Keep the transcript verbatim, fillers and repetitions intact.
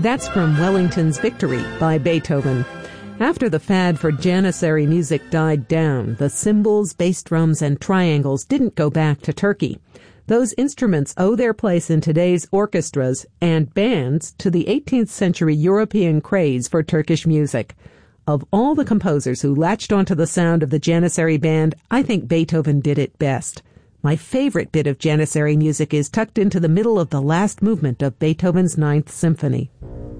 That's from Wellington's Victory by Beethoven. After the fad for Janissary music died down, the cymbals, bass drums, and triangles didn't go back to Turkey. Those instruments owe their place in today's orchestras and bands to the eighteenth century European craze for Turkish music. Of all the composers who latched onto the sound of the Janissary band, I think Beethoven did it best. My favorite bit of Janissary music is tucked into the middle of the last movement of Beethoven's Ninth Symphony.